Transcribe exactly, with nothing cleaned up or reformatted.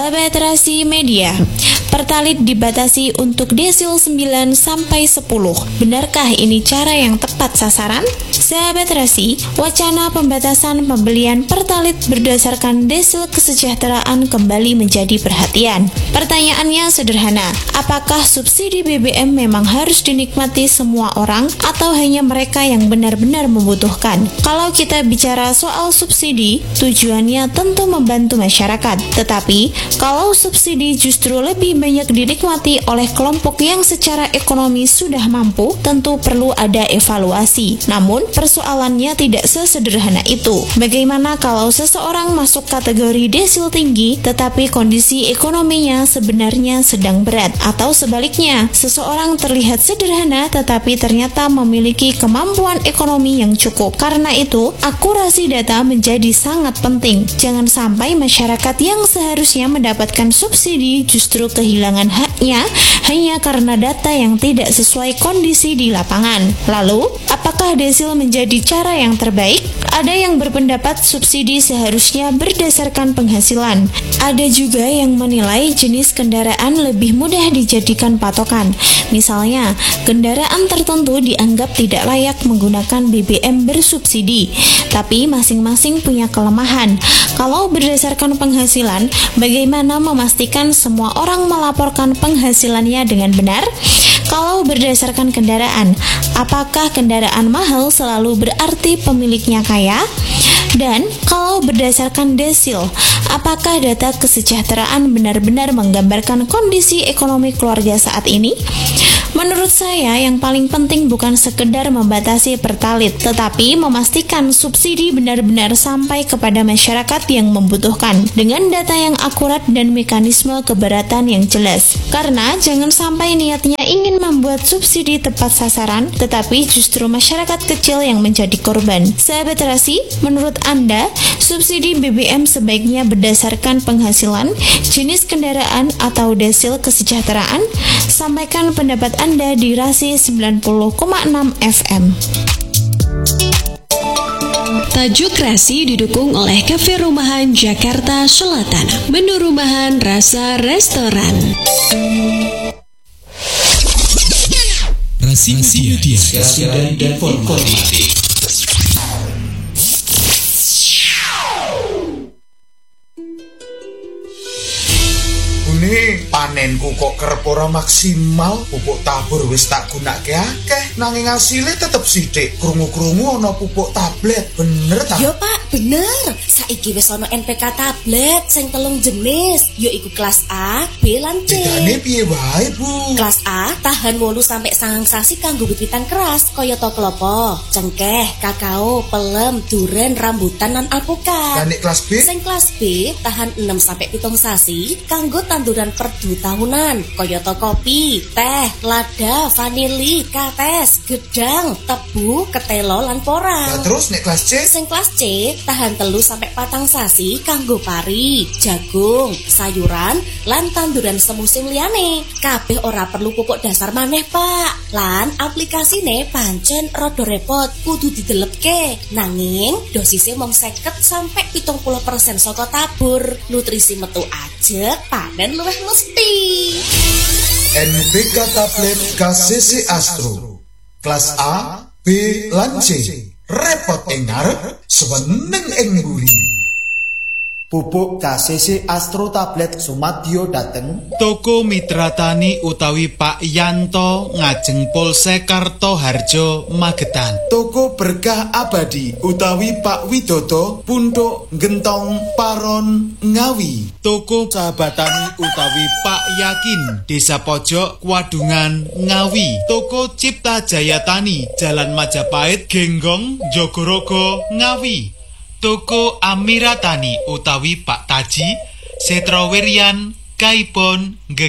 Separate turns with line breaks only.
Literasi media. Pertalit dibatasi untuk desil sembilan sampai sepuluh. Benarkah ini cara yang tepat sasaran? Sahabat Rasi, wacana pembatasan pembelian pertalit berdasarkan desil kesejahteraan kembali menjadi perhatian. Pertanyaannya sederhana, apakah subsidi B B M memang harus dinikmati semua orang atau hanya mereka yang benar-benar membutuhkan? Kalau kita bicara soal subsidi, tujuannya tentu membantu masyarakat. Tetapi, kalau subsidi justru lebih banyak dinikmati oleh kelompok yang secara ekonomi sudah mampu, tentu perlu ada evaluasi. Namun, persoalannya tidak sesederhana itu. Bagaimana kalau seseorang masuk kategori desil tinggi, tetapi kondisi ekonominya sebenarnya sedang berat? Atau sebaliknya, seseorang terlihat sederhana, tetapi ternyata memiliki kemampuan ekonomi yang cukup. Karena itu, akurasi data menjadi sangat penting. Jangan sampai masyarakat yang seharusnya mendapatkan subsidi justru kehilangan haknya hanya karena data yang tidak sesuai kondisi di lapangan. Lalu, apakah desil menjadi cara yang terbaik? Ada yang berpendapat subsidi seharusnya berdasarkan penghasilan. Ada juga yang menilai jenis kendaraan lebih mudah dijadikan patokan. Misalnya, kendaraan tertentu dianggap tidak layak menggunakan B B M bersubsidi, tapi masing-masing punya kelemahan. Kalau berdasarkan penghasilan, bagaimana memastikan semua orang melaporkan penghasilannya dengan benar? Kalau berdasarkan kendaraan, apakah kendaraan mahal selalu berarti pemiliknya kaya? Dan kalau berdasarkan desil, apakah data kesejahteraan benar-benar menggambarkan kondisi ekonomi keluarga saat ini? Menurut saya, yang paling penting bukan sekedar membatasi pertalit, tetapi memastikan subsidi benar-benar sampai kepada masyarakat yang membutuhkan, dengan data yang akurat dan mekanisme keberatan yang jelas. Karena jangan sampai niatnya ingin membuat subsidi tepat sasaran, tetapi justru masyarakat kecil yang menjadi korban. Sahabat Rasi, menurut Anda, subsidi B B M sebaiknya berdasarkan penghasilan, jenis kendaraan, atau desil kesejahteraan? Sampaikan pendapat Anda di Rasi sembilan puluh koma enam F M.
Tajuk Rasi didukung oleh Cafe Rumahan Jakarta Selatan. Menu rumahan rasa restoran.
Rasi Media, siaran dan informatif.
Ini panenku kok kerep ora maksimal, pupuk tabur wis tak gunakake akeh, nanging asile tetep sithik. Krungu-krungu ana pupuk tablet, bener ta?
Yo Pak, bener. Saiki wis ana N P K tablet sing telung jenis, yaiku kelas A, B lan C.
Bedane piye wae, Bu?
Kelas A tahan wolu sampai sangang sasi kanggo bibitan keras, kaya to klopo, cengkeh, kakao, pelem, duren, rambutan lan alpukat.
Dan nek kelas B?
Sing kelas B tahan enam sampai pitung sasi kanggo tanduran perdu tahunan, kaya to kopi, teh, lada, vanili, kates, gedang, tebu, ketelo lan porang.
Nah, terus nek kelas C?
Sing kelas C tahan telu sampai patang sasi kanggo pari, jagung, sayuran lan tanduran semusim liyane. Kabeh ora perlu pupuk dasar maneh, Pak. Lan aplikasine pancen rada repot, kudu didelepke. Nanging dosisnya mung seket sampai pitung puluh persen saka tabur. Nutrisi metu ajeg, panen luwih mesti.
N P K tablet K C C Astro. Kelas A, B lan C. Repot ing ngarep, seweneng ing mburi.
Pupuk K C C Astro tablet sumadyo dateng
Toko Mitra Tani utawi Pak Yanto ngajeng Polsek Kartoharjo Magetan.
Toko Berkah Abadi utawi Pak Widodo Punduk Gentong Paron Ngawi.
Toko Sahabat Tani utawi Pak Yakin Desa Pojok Kwadungan Ngawi. Toko Cipta Jaya Tani Jalan Majapahit Genggong Jogorogo Ngawi. Toko Amira Tani utawi Pak Taji Setrowerian Kaipon Gege.